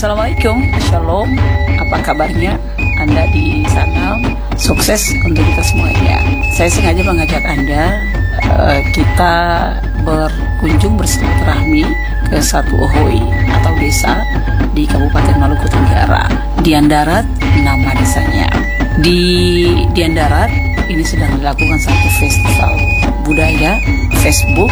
Assalamualaikum, Shalom. Apa kabarnya Anda di sana? Sukses untuk kita semuanya. Saya sengaja mengajak Anda kita berkunjung bersilaturahmi ke satu ohoi atau desa di Kabupaten Maluku Tenggara. Diandarat nama desanya. Di Diandarat ini sedang dilakukan satu festival budaya Facebook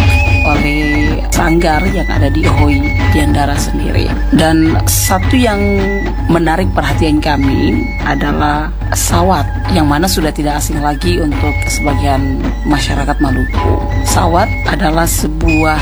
oleh sanggar yang ada di ohoi Diandarat sendiri. Dan satu yang menarik perhatian kami adalah sawat, yang mana sudah tidak asing lagi untuk sebagian masyarakat Maluku. Sawat adalah sebuah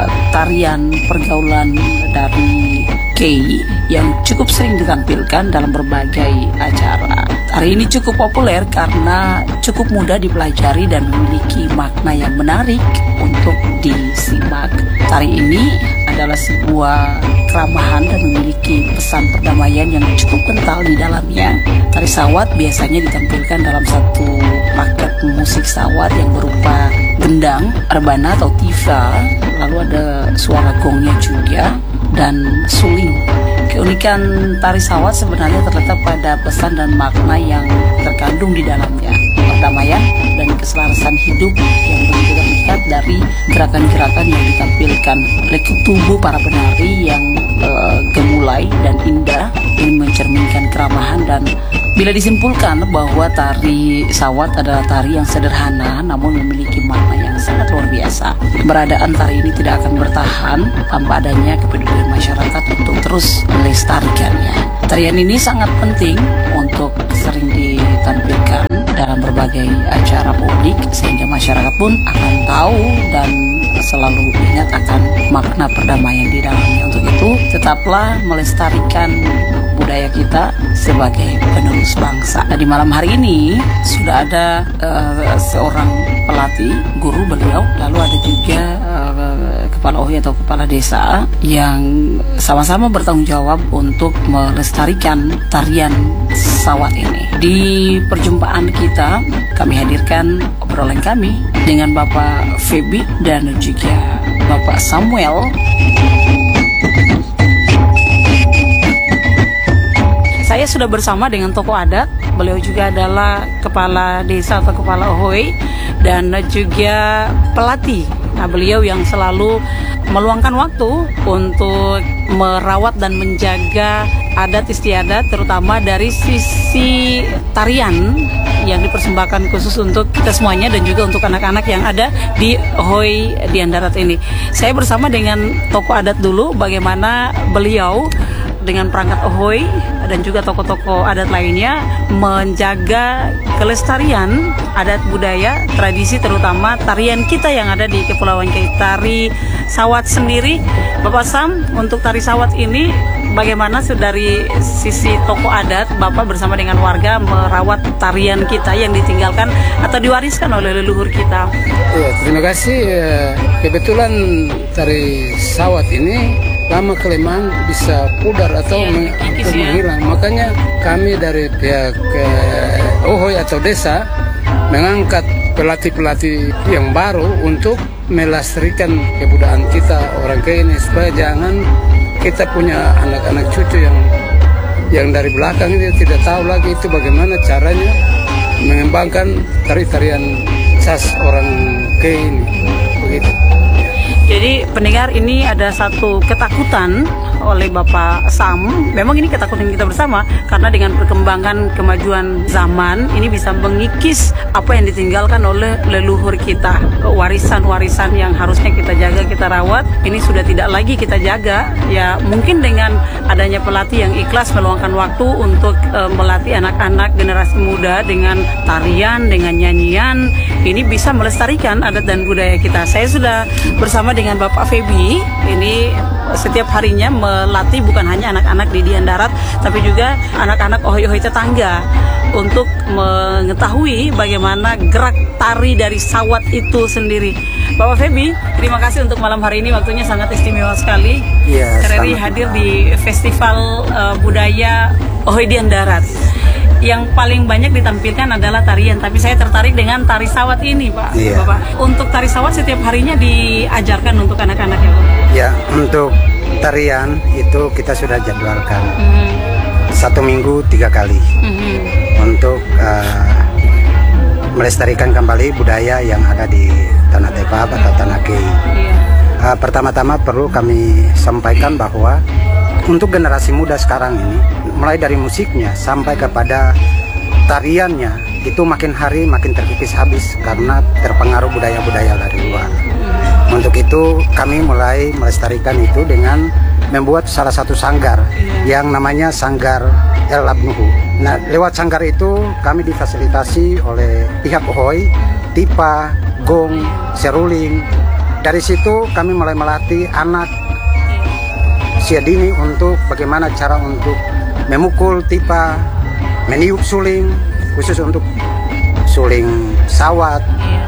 tarian pergaulan dari Kei yang cukup sering ditampilkan dalam berbagai acara. Tari ini cukup populer karena cukup mudah dipelajari dan memiliki makna yang menarik untuk disimak. Tari ini adalah sebuah keramahan dan memiliki pesan perdamaian yang cukup kental di dalamnya. Tari sawat biasanya ditampilkan dalam satu paket musik sawat yang berupa gendang, rebana atau tifa, lalu ada suara gongnya juga, dan suling. Keunikan tari sawat sebenarnya terletak pada pesan dan makna yang terkandung di dalamnya. Perdamaian dan keselarasan hidup yang begitu terlihat dari gerakan-gerakan yang ditampilkan oleh tubuh para penari yang gemulai dan indah. Ini mencerminkan keramahan, dan bila disimpulkan bahwa tari sawat adalah tari yang sederhana namun memiliki makna yang sangat luar biasa. Keberadaan tari ini tidak akan bertahan tanpa adanya kepedulian masyarakat untuk terus melestarikannya. Tarian ini sangat penting untuk sering ditampilkan dalam berbagai acara publik sehingga masyarakat pun akan tahu dan selalu ingat akan makna perdamaian di dalamnya. Untuk itu, tetaplah melestarikan budaya kita sebagai penerus bangsa. Nah, di malam hari ini sudah ada seorang pelatih, guru beliau, lalu ada juga kepala OHI atau kepala desa yang sama-sama bertanggung jawab untuk melestarikan tarian sawat ini. Di perjumpaan kita, kami hadirkan obrolan kami dengan Bapak Feby dan juga Bapak Samuel. Saya sudah bersama dengan tokoh adat. Beliau juga adalah kepala desa atau kepala ohoi dan juga pelatih. Nah, beliau yang selalu meluangkan waktu untuk merawat dan menjaga adat istiadat, terutama dari sisi tarian yang dipersembahkan khusus untuk kita semuanya dan juga untuk anak-anak yang ada di ohoi Diandarat ini. Saya bersama dengan tokoh adat dulu, bagaimana beliau dengan perangkat ohoi dan juga tokoh-tokoh adat lainnya menjaga kelestarian adat budaya tradisi, terutama tarian kita yang ada di Kepulauan Kei. Tari sawat sendiri, Bapak Sam, untuk tari sawat ini bagaimana dari sisi tokoh adat Bapak bersama dengan warga merawat tarian kita yang ditinggalkan atau diwariskan oleh leluhur kita? Ya, terima kasih. Kebetulan tari sawat ini lama kelamaan bisa pudar atau menghilang. Makanya kami dari pihak ohoi atau desa mengangkat pelatih-pelatih yang baru untuk melestarikan kebudayaan kita orang Kei ini, supaya jangan kita punya anak-anak cucu yang dari belakang ini tidak tahu lagi itu bagaimana caranya mengembangkan tari-tarian khas orang Kei ini. Begitu. Jadi pendengar, ini ada satu ketakutan oleh Bapak Sam. Memang ini ketakutan kita bersama, karena dengan perkembangan kemajuan zaman ini bisa mengikis apa yang ditinggalkan oleh leluhur kita. Warisan-warisan yang harusnya kita jaga, kita rawat, ini sudah tidak lagi kita jaga. Ya mungkin dengan adanya pelatih yang ikhlas meluangkan waktu untuk melatih anak-anak generasi muda dengan tarian, dengan nyanyian, ini bisa melestarikan adat dan budaya kita. Saya sudah bersama dengan Bapak Feby, ini setiap harinya melatih bukan hanya anak-anak di Diandarat, tapi juga anak-anak ohoi-ohoi tetangga untuk mengetahui bagaimana gerak tari dari sawat itu sendiri. Bapak Feby, terima kasih untuk malam hari ini, waktunya sangat istimewa sekali. Ya, Tereri hadir di Festival Budaya Ohoi Diandarat. Yang paling banyak ditampilkan adalah tarian, tapi saya tertarik dengan tari sawat ini, Pak. Iya. Bapak, untuk tari sawat setiap harinya diajarkan untuk anak-anak ya, Pak? Ya, untuk tarian itu kita sudah jadwalkan 1 minggu 3 kali untuk melestarikan kembali budaya yang ada di Tanah Tepap atau Tanah Kei. Pertama-tama perlu kami sampaikan bahwa untuk generasi muda sekarang ini, mulai dari musiknya sampai kepada tariannya, itu makin hari makin terkikis habis karena terpengaruh budaya-budaya dari luar. Untuk itu kami mulai melestarikan itu dengan membuat salah satu sanggar yang namanya Sanggar El Abnuhu. Nah, lewat sanggar itu kami difasilitasi oleh pihak Ohoi, tipa, gong, seruling. Dari situ kami mulai melatih anak usia dini untuk bagaimana cara untuk memukul tipa, meniup suling, khusus untuk suling sawat,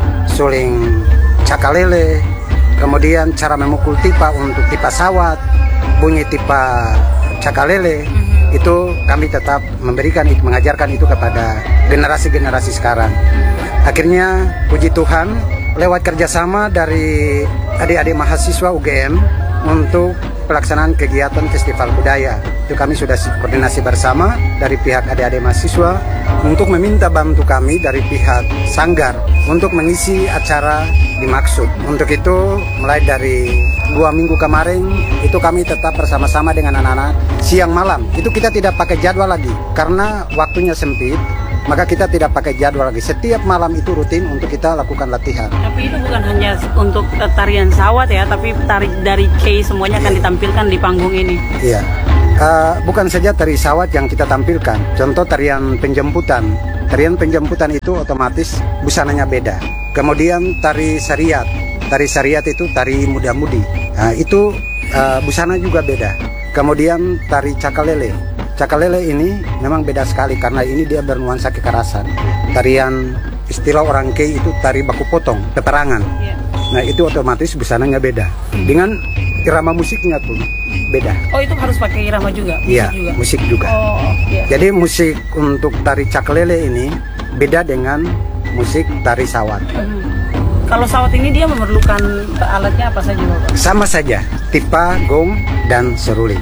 suling cakalele, kemudian cara memukul tipa untuk tipa sawat, bunyi tipa cakalele, itu kami tetap memberikan itu, mengajarkan itu kepada generasi-generasi sekarang. Akhirnya puji Tuhan lewat kerjasama dari adik-adik mahasiswa UGM untuk pelaksanaan kegiatan festival budaya, itu kami sudah koordinasi bersama dari pihak adik-adik mahasiswa untuk meminta bantu kami dari pihak sanggar untuk mengisi acara dimaksud. Untuk itu mulai dari 2 minggu kemarin itu kami tetap bersama-sama dengan anak-anak siang malam. Itu kita tidak pakai jadwal lagi karena waktunya sempit, maka kita tidak pakai jadwal lagi. Setiap malam itu rutin untuk kita lakukan latihan. Tapi itu bukan hanya untuk tarian sawat ya, tapi tarik dari Kei semuanya akan ditampilkan di panggung ini. Iya, bukan saja tari sawat yang kita tampilkan. Contoh tarian penjemputan. Tarian penjemputan itu otomatis busananya beda. Kemudian tari syariat. Tari syariat itu tari muda-mudi. Nah, itu busana juga beda. Kemudian tari cakalele. Cakalele ini memang beda sekali karena ini dia bernuansa kekerasan. Tarian istilah orang Kei itu tari baku potong, peperangan. Nah, itu otomatis busananya beda. Dengan irama musiknya pun beda. Oh, itu harus pakai irama juga? Iya, musik juga. Oh, iya. Jadi musik untuk tari cakalele ini beda dengan musik tari sawat. Kalau sawat ini dia memerlukan alatnya apa saja, Bapak? Sama saja, tipa, gong, dan seruling.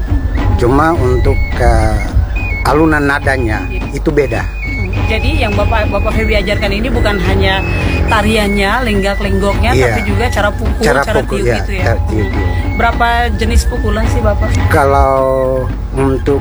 Cuma untuk alunan nadanya itu beda. Jadi yang Bapak Febi ajarkan ini bukan hanya tariannya, lenggak-lenggoknya, tapi juga cara pukul, cara tiup ya, gitu ya. Berapa jenis pukulan sih, Bapak? Kalau untuk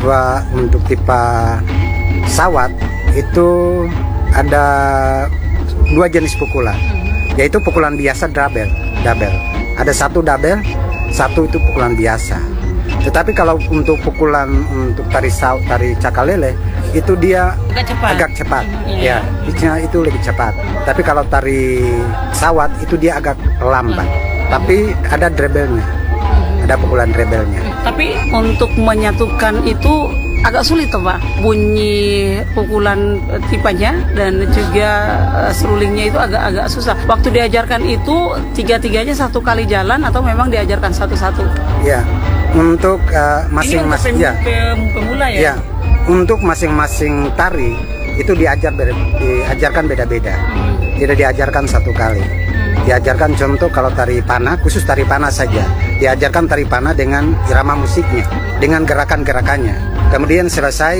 tipa sawat itu ada 2 jenis pukulan, yaitu pukulan biasa double. Ada 1 double, 1 itu pukulan biasa. Tetapi kalau untuk pukulan untuk tari cakalele itu dia agak cepat. Ya, pitch-nya itu lebih cepat. Tapi kalau tari sawat itu dia agak lambat. Tapi ada drebelnya. Ada pukulan drebelnya. Tapi untuk menyatukan itu agak sulit tuh, Pak. Bunyi pukulan tipanya dan juga serulingnya itu agak susah. Waktu diajarkan itu tiga-tiganya 1 kali jalan atau memang diajarkan satu-satu? Ya. Untuk masing-masing pemula ya? Ya, untuk masing-masing tari itu diajarkan beda-beda. Tidak diajarkan 1 kali. Diajarkan contoh kalau tari panah, khusus tari panah saja. Diajarkan tari panah dengan irama musiknya, dengan gerakan-gerakannya. Kemudian selesai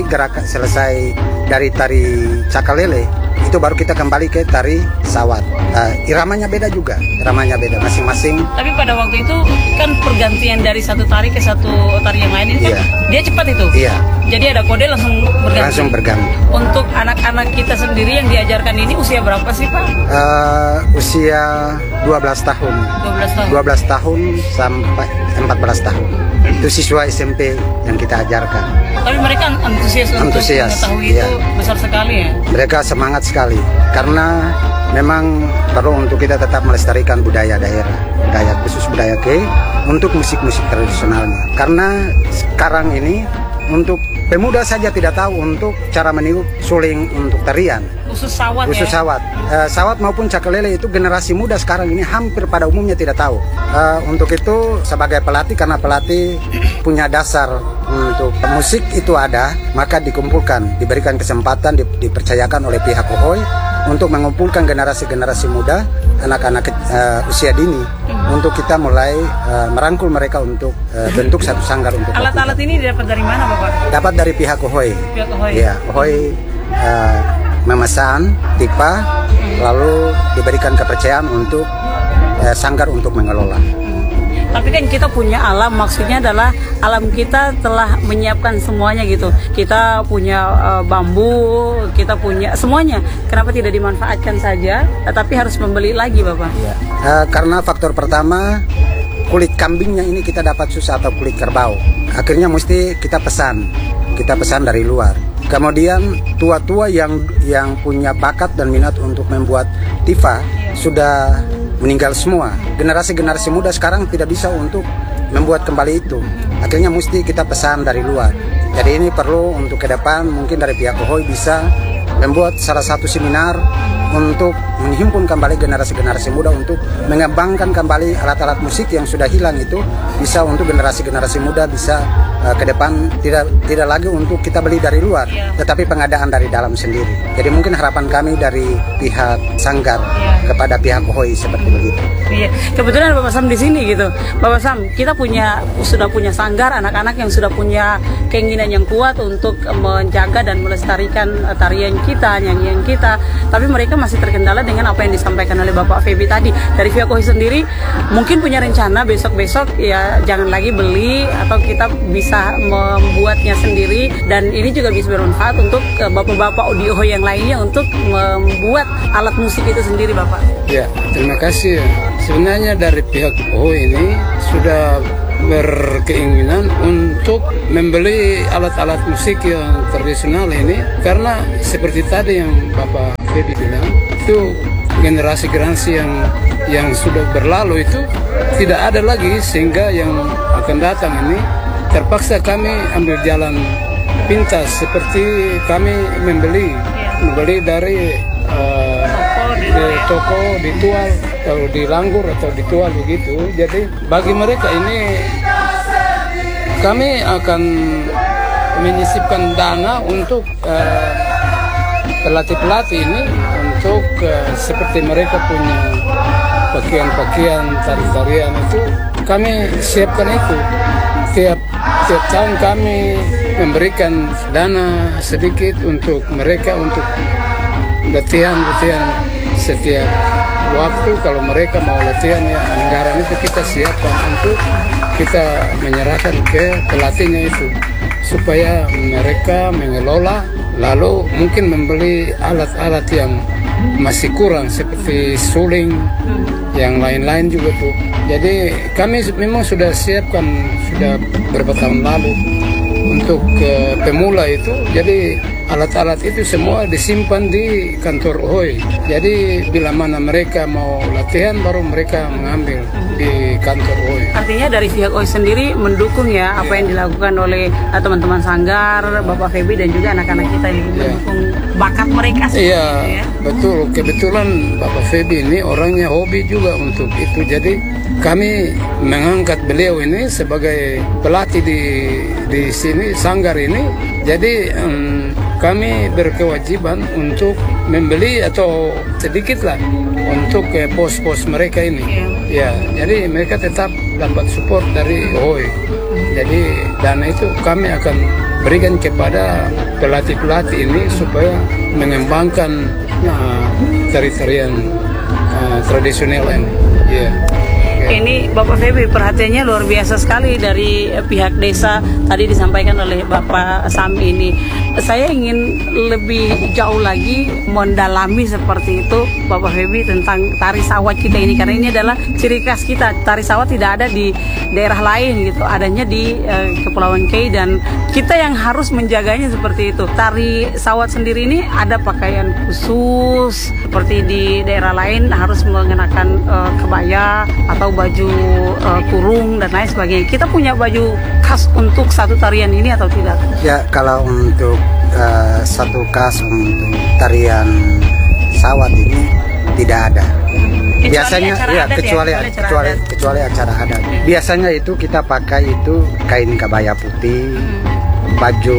dari tari cakalele, itu baru kita kembali ke tari sawat. Iramanya beda juga, masing-masing. Tapi pada waktu itu kan pergantian dari satu tari ke satu tari yang lain ini kan dia cepat itu. Iya. Jadi ada kode langsung berganti. Untuk anak-anak kita sendiri yang diajarkan ini usia berapa sih, Pak? Usia 12 tahun. 12 tahun sampai 14 tahun. Itu siswa SMP yang kita ajarkan. Tapi mereka antusias untuk mengetahui itu besar sekali ya? Mereka semangat sekali karena memang perlu untuk kita tetap melestarikan budaya daerah, khusus budaya Kei untuk musik-musik tradisionalnya. Karena sekarang ini untuk pemuda saja tidak tahu untuk cara meniup suling untuk tarian. Khusus sawat Sawat maupun cakalele itu generasi muda sekarang ini hampir pada umumnya tidak tahu. Untuk itu sebagai pelatih, karena pelatih punya dasar untuk musik itu ada, maka dikumpulkan, diberikan kesempatan, dipercayakan oleh pihak Ohoi untuk mengumpulkan generasi-generasi muda anak-anak usia dini untuk kita mulai merangkul mereka untuk bentuk satu sanggar untuk alat-alat ini didapat dari mana Bapak? Dapat dari pihak OHOI. Pihak OHOI. Ya, OHOI memesan TIPA lalu diberikan kepercayaan untuk sanggar untuk mengelola. Tapi kan kita punya alam, maksudnya adalah alam kita telah menyiapkan semuanya gitu. Kita punya bambu, kita punya semuanya. Kenapa tidak dimanfaatkan saja, tapi harus membeli lagi Bapak? Ya. Karena faktor pertama, kulit kambingnya ini kita dapat susah atau kulit kerbau. Akhirnya mesti kita pesan dari luar. Kemudian tua-tua yang punya bakat dan minat untuk membuat tifa sudah meninggal semua. Generasi muda sekarang tidak bisa untuk membuat kembali itu. Akhirnya mesti kita pesan dari luar. Jadi ini perlu untuk ke depan mungkin dari pihak OHOI bisa membuat salah satu seminar untuk menghimpun kembali generasi muda untuk mengembangkan kembali alat-alat musik yang sudah hilang itu, bisa untuk generasi muda bisa ke depan tidak lagi untuk kita beli dari luar, tetapi pengadaan dari dalam sendiri. Jadi mungkin harapan kami dari pihak sanggar kepada pihak OHOI seperti begitu. Iya, kebetulan Bapak Sam di sini gitu. Bapak Sam, kita sudah punya sanggar, anak-anak yang sudah punya keinginan yang kuat untuk menjaga dan melestarikan tarian kita, nyanyian kita. Tapi mereka masih terkendala dengan apa yang disampaikan oleh Bapak Feby tadi. Dari pihak OHOI sendiri mungkin punya rencana besok-besok ya jangan lagi beli atau kita bisa membuatnya sendiri, dan ini juga bisa bermanfaat untuk bapak-bapak di OHOI yang lainnya untuk membuat alat musik itu sendiri Bapak. Ya, terima kasih. Sebenarnya dari pihak OHOI ini sudah berkeinginan untuk membeli alat-alat musik yang tradisional ini, karena seperti tadi yang Bapak Feby bilang, itu generasi yang sudah berlalu itu tidak ada lagi, sehingga yang akan datang ini terpaksa kami ambil jalan pintas, seperti kami membeli dari di toko, ditual, kalau di Langgur atau ditual begitu. Jadi bagi mereka ini kami akan menyisipkan dana untuk pelatih-pelatih ini untuk seperti mereka punya pakaian-pakaian tari-tarian itu kami siapkan itu. Tiap tahun kami memberikan dana sedikit untuk mereka untuk latihan setiap waktu. Kalau mereka mau latihan ya anggaran itu kita siapkan untuk kita menyerahkan ke pelatihnya itu supaya mereka mengelola, lalu mungkin membeli alat-alat yang masih kurang seperti suling yang lain-lain juga tuh. Jadi kami memang sudah siapkan sudah beberapa tahun lalu untuk pemula itu. Jadi alat-alat itu semua disimpan di kantor OHOI. Jadi bila mana mereka mau latihan baru mereka mengambil di kantor OHOI. Artinya dari pihak OHOI sendiri mendukung ya apa yang dilakukan oleh teman-teman sanggar, Bapak Feby dan juga anak-anak kita yang mendukung bakat mereka. Iya, ya? Betul. Kebetulan Bapak Feby ini orangnya hobi juga untuk itu. Jadi kami mengangkat beliau ini sebagai pelatih di sini sanggar ini. Jadi kami berkewajiban untuk membeli atau sedikit lah untuk pos-pos mereka ini. Ya, jadi mereka tetap dapat support dari OHOI. Jadi dana itu kami akan berikan kepada pelatih-pelatih ini supaya mengembangkan tari-tarian tradisional ini. Ya. Ini Bapak Feby perhatiannya luar biasa sekali dari pihak desa tadi disampaikan oleh Bapak Sam ini. Saya ingin lebih jauh lagi mendalami seperti itu Bapak Feby tentang tari sawat kita ini, karena ini adalah ciri khas kita. Tari sawat tidak ada di daerah lain gitu, adanya di Kepulauan Kei, dan kita yang harus menjaganya seperti itu. Tari sawat sendiri ini ada pakaian khusus seperti di daerah lain harus mengenakan kebaya atau baju kurung dan lain sebagainya. Kita punya baju khas untuk satu tarian ini atau tidak? Ya, kalau untuk satu khas untuk tarian sawat ini tidak ada. Biasanya ya kecuali acara adat. Biasanya itu kita pakai itu kain kebaya putih, baju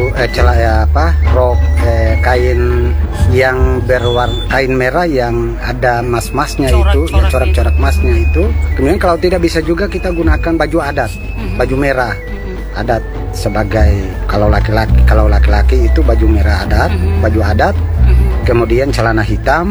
rok kain yang kain merah yang ada mas-masnya itu, ya corak-corak masnya itu. Kemudian kalau tidak bisa juga kita gunakan baju adat, baju merah adat sebagai kalau laki-laki itu baju merah adat, baju adat. Kemudian celana hitam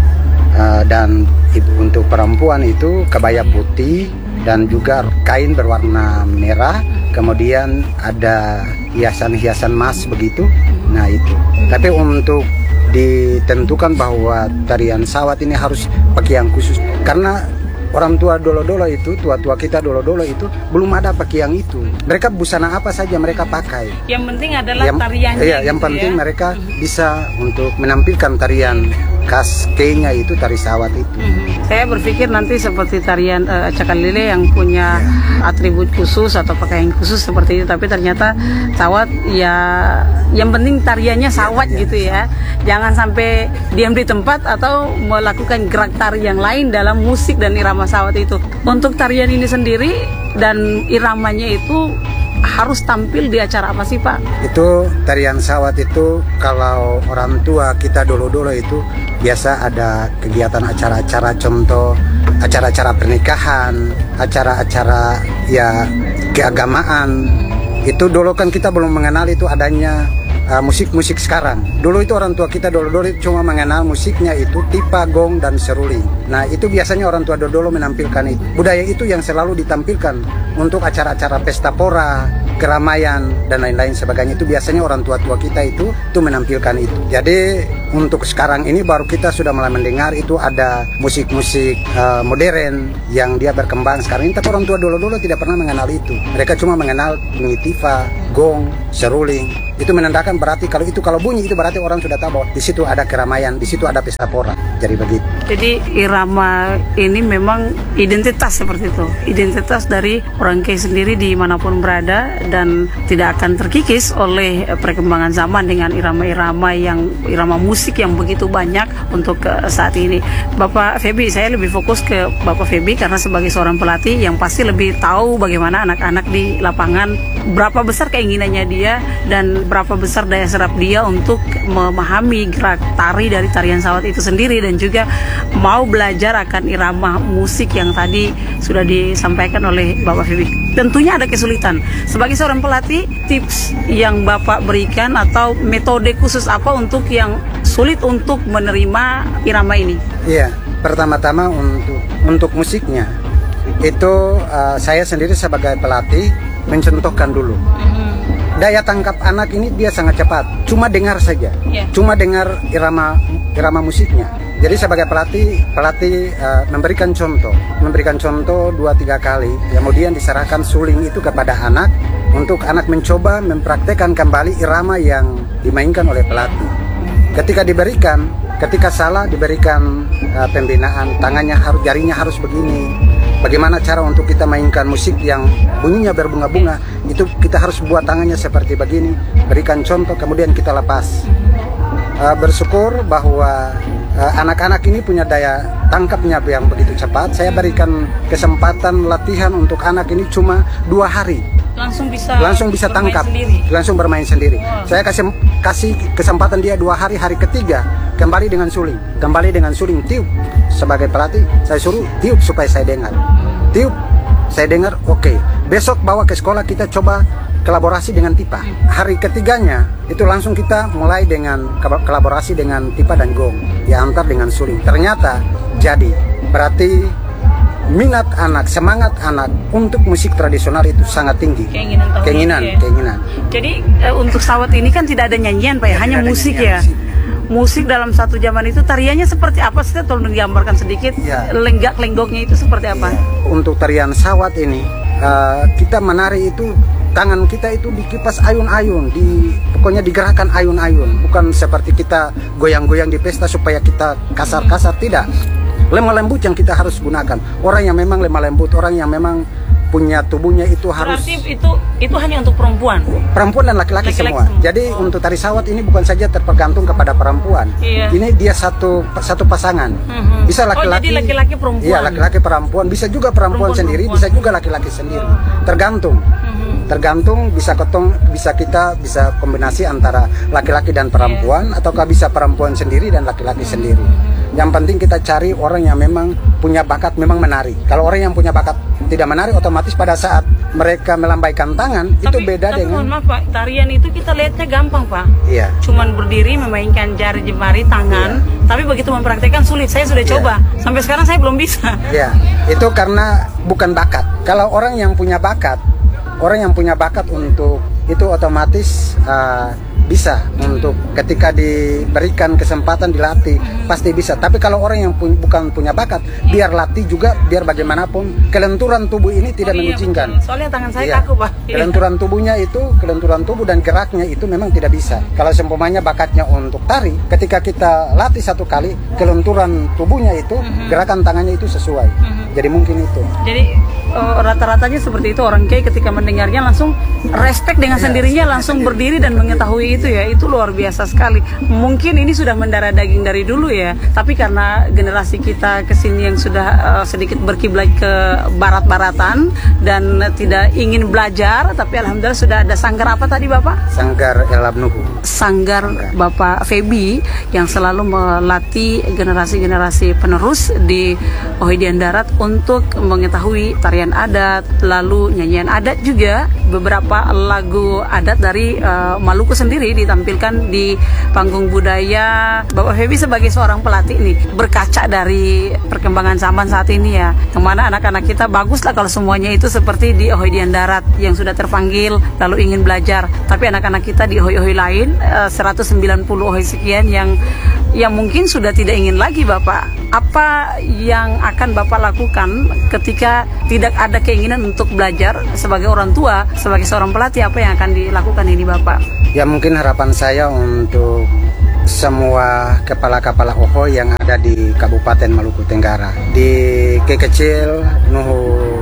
dan untuk perempuan itu kebaya putih dan juga kain berwarna merah. Kemudian ada hiasan-hiasan emas begitu. Nah itu. Tapi untuk ditentukan bahwa tarian sawat ini harus pakaian khusus karena orang tua dolo-dolo itu, tua-tua kita dolo-dolo itu belum ada pakaian itu. Mereka busana apa saja mereka pakai. Yang penting adalah tariannya. Iya, yang penting mereka bisa untuk menampilkan tarian khas Kenya itu tari sawat itu. Saya berpikir nanti seperti tarian Cakalele yang punya atribut khusus atau pakaian khusus seperti itu, tapi ternyata sawat ya yang penting tariannya sawat gitu ya. Jangan sampai diam di tempat atau melakukan gerak tari yang lain dalam musik dan irama sawat itu. Untuk tarian ini sendiri dan iramanya itu harus tampil di acara apa sih Pak? Itu tarian sawat itu kalau orang tua kita dulu-dulu itu biasa ada kegiatan acara-acara, contoh acara-acara pernikahan, acara-acara ya keagamaan. Itu dulu kan kita belum mengenal itu adanya musik-musik sekarang. Dulu itu orang tua kita dulu cuma mengenal musiknya itu tipa, gong, dan seruling. Nah itu biasanya orang tua dulu menampilkan itu. Budaya itu yang selalu ditampilkan untuk acara-acara pesta pora, keramaian, dan lain-lain sebagainya. Itu biasanya orang tua-tua kita itu menampilkan itu. Jadi untuk sekarang ini baru kita sudah mulai mendengar itu ada musik-musik modern yang dia berkembang sekarang ini. Tapi orang tua dulu tidak pernah mengenal itu. Mereka cuma mengenal bunyi tipa, gong, seruling. Itu menandakan berarti kalau bunyi itu berarti orang sudah tahu bahwa di situ ada keramaian, di situ ada pesta pora. Jadi begitu. Jadi irama ini memang identitas seperti itu. Identitas dari orang Kei sendiri dimanapun berada dan tidak akan terkikis oleh perkembangan zaman dengan irama musik yang begitu banyak untuk saat ini. Bapak Feby, saya lebih fokus ke Bapak Feby karena sebagai seorang pelatih yang pasti lebih tahu bagaimana anak-anak di lapangan, berapa besar keinginannya dia dan berapa besar daya serap dia untuk memahami gerak tari dari tarian sawat itu sendiri dan juga mau belajar akan irama musik yang tadi sudah disampaikan oleh Bapak Feby. Tentunya ada kesulitan. Sebagai seorang pelatih, tips yang Bapak berikan atau metode khusus apa untuk yang sulit untuk menerima irama ini? Iya, pertama-tama untuk musiknya itu saya sendiri sebagai pelatih mencontohkan dulu. Daya tangkap anak ini dia sangat cepat. Cuma dengar saja, cuma dengar irama musiknya. Jadi sebagai pelatih memberikan contoh 2-3 kali. Kemudian diserahkan suling itu kepada anak untuk anak mencoba mempraktekkan kembali irama yang dimainkan oleh pelatih. Ketika salah diberikan pembinaan, jarinya harus begini. Bagaimana cara untuk kita mainkan musik yang bunyinya berbunga-bunga, itu kita harus buat tangannya seperti begini, berikan contoh, kemudian kita lepas. Bersyukur bahwa anak-anak ini punya daya tangkapnya yang begitu cepat. Saya berikan kesempatan latihan untuk anak ini cuma 2 hari. Langsung bisa tangkap, langsung bermain sendiri. Wow. Saya kasih kesempatan dia 2 hari, hari ketiga kembali dengan suling, tiup. Sebagai pelatih saya suruh tiup supaya saya dengar. Tiup, saya dengar, oke. Besok bawa ke sekolah kita coba kolaborasi dengan tipa. Hari ketiganya itu langsung kita mulai dengan kolaborasi dengan tipa dan gong, ya antar dengan suling. Ternyata jadi berarti minat anak, semangat anak untuk musik tradisional itu sangat tinggi. Keinginan. Jadi untuk sawat ini kan tidak ada nyanyian Pak ya, hanya musik ya. Musik dalam satu zaman itu tariannya seperti apa sih? Tolong digambarkan sedikit. Ya. Lenggak-lenggoknya itu seperti apa? Ya. Untuk tarian sawat ini kita menari itu tangan kita itu dikipas ayun-ayun, pokoknya digerakkan ayun-ayun. Bukan seperti kita goyang-goyang di pesta supaya kita kasar-kasar, tidak. Lemah lembut yang kita harus gunakan. Orang yang memang lemah lembut, orang yang memang punya tubuhnya itu harus. Berarti itu hanya untuk perempuan dan laki-laki semua. Jadi untuk tari sawat ini bukan saja tergantung kepada perempuan. Iya. Ini dia satu pasangan. Bisa laki-laki. Jadi laki-laki perempuan. Iya, laki-laki perempuan. Bisa juga perempuan sendiri, bisa juga laki-laki sendiri. Tergantung. Tergantung bisa bisa kombinasi antara laki-laki dan perempuan, ataukah bisa perempuan sendiri dan laki-laki sendiri. Yang penting kita cari orang yang memang punya bakat memang menari. Kalau orang yang punya bakat tidak menari, otomatis pada saat mereka melambaikan tangan itu beda dengan. Mohon maaf Pak, tarian itu kita lihatnya gampang Pak. Iya. Cuman berdiri memainkan jari jemari tangan, tapi begitu mempraktekkan sulit. Saya sudah coba, sampai sekarang saya belum bisa. Iya, itu karena bukan bakat. Kalau orang yang punya bakat untuk itu otomatis bisa untuk ketika diberikan kesempatan dilatih pasti bisa. Tapi kalau orang yang bukan punya bakat, biar latih juga, biar bagaimanapun kelenturan tubuh ini tidak mengucingkan. Soalnya tangan saya kaku Pak. Kelenturan tubuh dan geraknya itu memang tidak bisa. Kalau seumpamanya bakatnya untuk tari, ketika kita latih satu kali, kelenturan tubuhnya itu, gerakan tangannya itu sesuai. Jadi mungkin itu. Jadi rata-ratanya seperti itu, orang kiai ketika mendengarnya langsung respect dengan sendirinya, langsung berdiri dan mengetahui itu ya. Itu luar biasa sekali. Mungkin ini sudah mendarah daging dari dulu ya, tapi karena generasi kita kesini yang sudah sedikit berkiblat ke barat-baratan dan tidak ingin belajar, tapi alhamdulillah sudah ada sanggar apa tadi Bapak? Sanggar Elab Nuhu. Sanggar Bapak Febi yang selalu melatih generasi-generasi penerus di Ohidian Darat untuk mengetahui tarian adat, lalu nyanyian adat juga. Beberapa lagu adat dari Maluku sendiri ditampilkan di panggung budaya. Bapak Febi sebagai seorang pelatih nih, berkaca dari perkembangan zaman saat ini ya, kemana anak-anak kita baguslah kalau semuanya itu seperti di Ohidian Darat yang sudah terpanggil lalu ingin belajar. Tapi anak-anak kita di ohi-ohi lain 190 ohi sekian yang mungkin sudah tidak ingin lagi Bapak. Apa yang akan Bapak lakukan ketika tidak ada keinginan untuk belajar sebagai orang tua, sebagai seorang pelatih, apa yang akan dilakukan ini Bapak? Ya mungkin harapan saya untuk semua kepala-kepala OHO yang ada di Kabupaten Maluku Tenggara, di kecil, Nuhu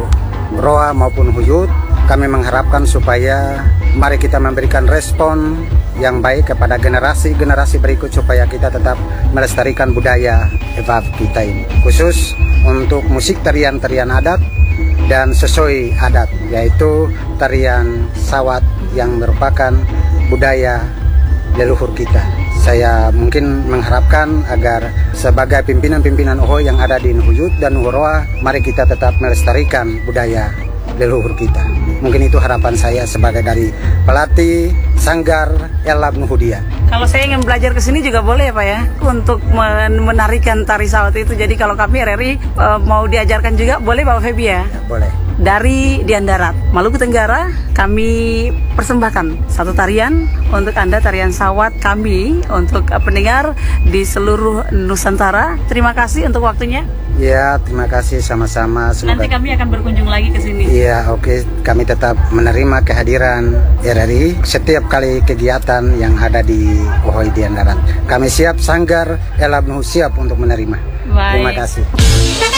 Roa maupun Huyut, kami mengharapkan supaya mari kita memberikan respon yang baik kepada generasi-generasi berikut supaya kita tetap melestarikan budaya EVAV kita ini. Khusus untuk musik tarian-tarian adat dan sesuai adat, yaitu tarian sawat yang merupakan budaya leluhur kita. Saya mungkin mengharapkan agar sebagai pimpinan-pimpinan OHO yang ada di Nuhuyut dan Nuhoroa, mari kita tetap melestarikan budaya leluhur kita. Mungkin itu harapan saya sebagai dari pelatih Sanggar Elab Nuhudia. Kalau saya ingin belajar ke sini juga boleh ya Pak ya, untuk menarikan tari sawat itu. Jadi kalau kami RRI mau diajarkan juga boleh Bapak Febi ya? Boleh. Dari Dian Darat, Maluku Tenggara, kami persembahkan satu tarian untuk Anda, tarian sawat kami untuk pendengar di seluruh Nusantara. Terima kasih untuk waktunya. Ya, terima kasih sama-sama. Nanti kami akan berkunjung lagi ke sini. Iya, oke. Kami tetap menerima kehadiran RRI setiap kali kegiatan yang ada di Ohidian Darat. Kami siap, Sanggar Elab Nuhu siap untuk menerima. Baik. Terima kasih.